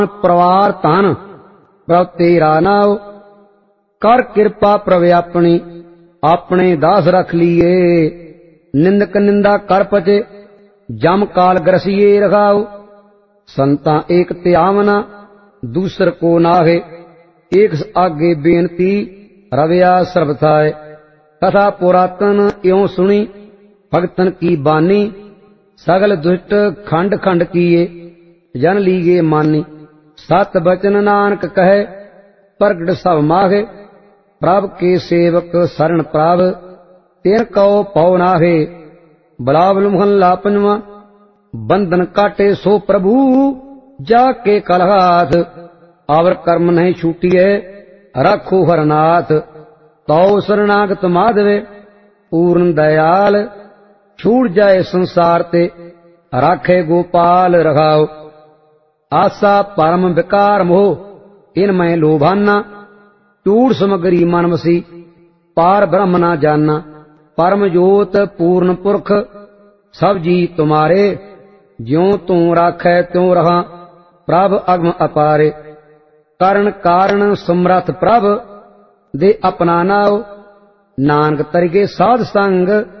ਪਰਵਾਰ ਧਨ ਪ੍ਰਭ ਤੇਰਾ ਨਾਉ। ਕਰ ਕਿਰਪਾ ਪ੍ਰਭ ਆਪਣੀ ਆਪਣੇ ਦਾਸ ਰਖ ਲੀਏ। ਨਿੰਦਕ ਨਿੰਦਾ ਕਰ ਪਚੇ ਜਮ ਕਾਲ ਗਰਸੀਏ ਰਖਾਉ। ਸੰਤਾਂ ਏਕ ਧਿਆਵਨਾ ਦੂਸਰ ਕੋ ਨਾਹੇ। ਏਕ ਆਗੇ ਬੇਨਤੀ ਰਵਿਆ ਸਰਬ ਥਾਏ। ਕਥਾ ਪੁਰਾਤਨ ਇਉ ਸੁਣੀ ਭਗਤਨ ਕੀ ਬਾਨੀ। ਸਗਲ ਦੁਸ਼ਟ ਖੰਡ ਖੰਡ ਕੀਏ ਜਨ ਲੀਗੇ ਮਾਨੀ। ਸਤ ਬਚਨ ਨਾਨਕ ਕਹੈ ਪ੍ਰਗਟ ਸਭ ਮਾਹੇ। ਪ੍ਰਭ ਕੇ ਸੇਵਕ ਸਰਣ ਪ੍ਰਭ ਤਿਨ ਕਉ ਪਉ ਨਾਹੇ। ਬਲਾਵਲ ਮਹੱਲਾ ਪੰਜਵਾਂ। ਬੰਧਨ ਕਾਟੇ ਸੋ ਪ੍ਰਭੂ ਜਾ ਕੇ ਕਲਹਾਥ। ਆਵਰ ਕਰਮ ਨਹੀਂ ਛੂਟੀਐ ਰਾਖੋ ਹਰਨਾਥ। ਤਉ ਸਰਨਾਗਤ ਮਾਧਵੇ ਪੂਰਨ ਦਇਆਲ। ਛੂਟ ਜਾਏ ਸੰਸਾਰ ਤੇ ਰਾਖੇ ਗੋਪਾਲ ਰਖਾਓ। ਆਸਾ ਪਰਮ ਵਿਕਾਰ ਮੋਹ ਇਨ ਮੈਂ ਲੋਭਾਨਾ। ਟੂੜ ਸਮਗਰੀ ਮਨ ਵਸੀ ਪਾਰ ਬ੍ਰਹਮ ਨਾ ਜਾਨਾ। ਪਰਮ ਜੋਤ ਪੂਰਨ ਪੁਰਖ ਸਭ ਜੀ ਤੁਮਾਰੇ। ਜਿਉ ਤੂੰ ਰਾਖੈ ਤਿਉ ਰਹਾ ਪ੍ਰਭ ਅਗਮ ਅਪਾਰੇ। ਕਰਨ ਕਾਰਨ ਸਮਰਥ ਪ੍ਰਭ ਦੇ ਆਪਣਾ ਨਾਉ। ਨਾਨਕ ਤਰਿਗੇ ਸਾਧ ਸੰਗ